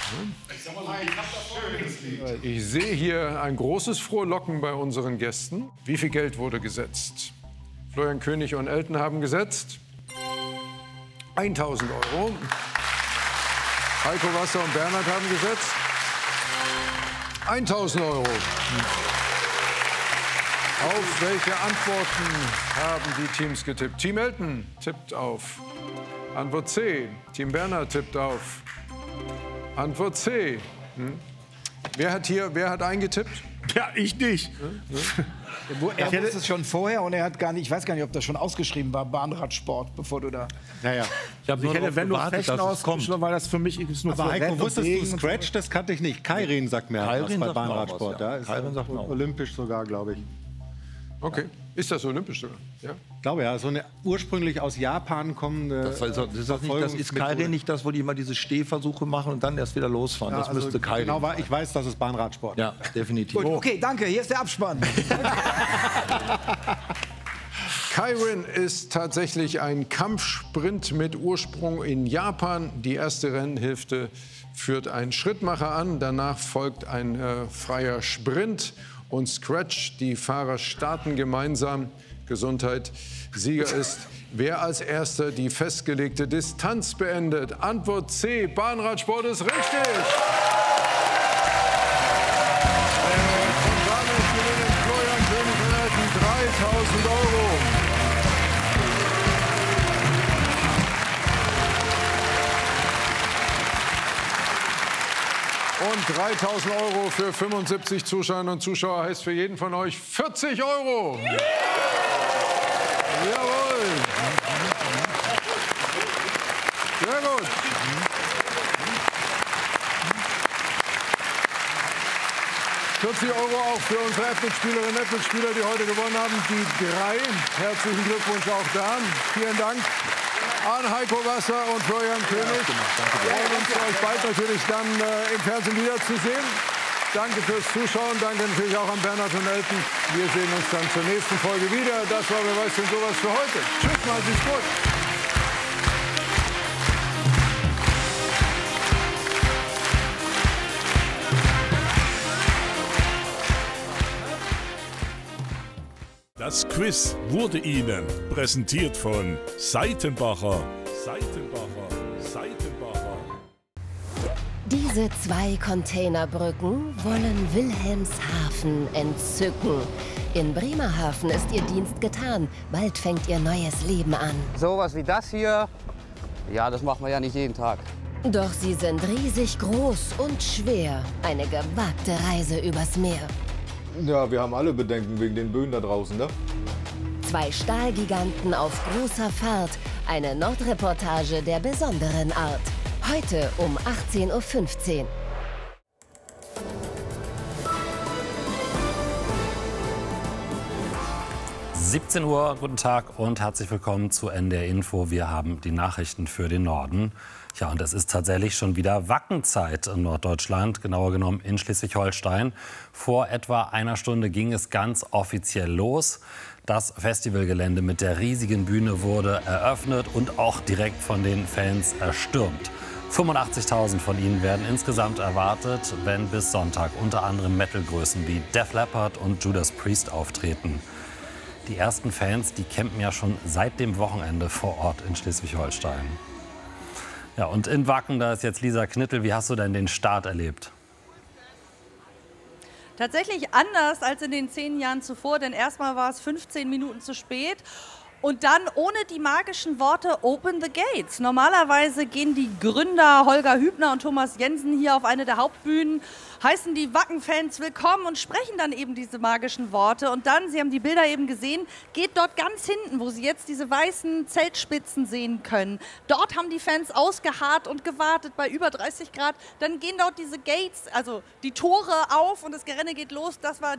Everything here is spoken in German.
Ich sehe hier ein großes Frohlocken bei unseren Gästen. Wie viel Geld wurde gesetzt? Florian König und Elton haben gesetzt 1.000 €. Heiko Wasser und Bernhard haben gesetzt 1.000 €. Auf welche Antworten haben die Teams getippt? Team Elton tippt auf Antwort C. Team Bernhard tippt auf Antwort C. Wer hat eingetippt? Ja, ich nicht. Er wusste es schon vorher und er hat gar nicht, ich weiß gar nicht, ob das schon ausgeschrieben war, Bahnradsport, bevor du da... Naja, ich hätte, wenn du Fechten ausgeschrieben, weil das für mich ist nur. Aber Heiko, wusstest du Scratch? Das kannte ich nicht. Kairin sagt mir was bei Bahnradsport. Ja. Kairin sagt mir olympisch sogar, glaube ich. Okay. Ist das olympisch sogar? Ja. Ich glaube ja, so eine ursprünglich aus Japan kommende. Das ist Kairin nicht das, wo die immer diese Stehversuche machen und dann erst wieder losfahren. Ja, das müsste Kairin. Genau, ich weiß, das ist Bahnradsport. Ja, definitiv. Gut, okay, danke. Hier ist der Abspann. Kairin ist tatsächlich ein Kampfsprint mit Ursprung in Japan. Die erste Rennhälfte führt ein Schrittmacher an, danach folgt ein freier Sprint und Scratch. Die Fahrer starten gemeinsam. Gesundheit. Sieger ist, wer als Erster die festgelegte Distanz beendet. Antwort C, Bahnradsport ist richtig. Und damit gewinnen Florian König und Elton 3.000 €. Und 3.000 € für 75 Zuschauerinnen und Zuschauer heißt für jeden von euch 40 €. Jawohl. Sehr gut. €40 auch für unsere Apple-Spielerinnen und Apple-Spieler, die heute gewonnen haben. Die 3. Herzlichen Glückwunsch auch da. Vielen Dank an Heiko Wasser und Florian König. Wir freuen uns, euch bald natürlich dann im Fernsehen wiederzusehen. Danke fürs Zuschauen. Danke natürlich auch an Bernhard und Elton. Wir sehen uns dann zur nächsten Folge wieder. Das war Wer weiß denn sowas für heute. Tschüss, mal ist gut. Das Quiz wurde Ihnen präsentiert von Seitenbacher. Diese 2 Containerbrücken wollen Wilhelmshaven entzücken. In Bremerhaven ist ihr Dienst getan. Bald fängt ihr neues Leben an. Sowas wie das hier, ja, das machen wir ja nicht jeden Tag. Doch sie sind riesig groß und schwer. Eine gewagte Reise übers Meer. Ja, wir haben alle Bedenken wegen den Böen da draußen, ne? 2 Stahlgiganten auf großer Fahrt. Eine Nordreportage der besonderen Art. Heute um 18:15 Uhr. 17 Uhr, guten Tag und herzlich willkommen zu NDR Info. Wir haben die Nachrichten für den Norden. Ja, und es ist tatsächlich schon wieder Wackenzeit in Norddeutschland, genauer genommen in Schleswig-Holstein. Vor etwa einer Stunde ging es ganz offiziell los. Das Festivalgelände mit der riesigen Bühne wurde eröffnet und auch direkt von den Fans erstürmt. 85.000 von ihnen werden insgesamt erwartet, wenn bis Sonntag unter anderem Metal-Größen wie Def Leppard und Judas Priest auftreten. Die ersten Fans, die campen ja schon seit dem Wochenende vor Ort in Schleswig-Holstein. Ja, und in Wacken, da ist jetzt Lisa Knittel. Wie hast du denn den Start erlebt? Tatsächlich anders als in den 10 Jahren zuvor, denn erstmal war es 15 Minuten zu spät. Und dann ohne die magischen Worte Open the Gates. Normalerweise gehen die Gründer Holger Hübner und Thomas Jensen hier auf eine der Hauptbühnen, heißen die Wacken-Fans willkommen und sprechen dann eben diese magischen Worte. Und dann, Sie haben die Bilder eben gesehen, geht dort ganz hinten, wo Sie jetzt diese weißen Zeltspitzen sehen können. Dort haben die Fans ausgeharrt und gewartet bei über 30 Grad. Dann gehen dort diese Gates, also die Tore auf und das Gerenne geht los. Das war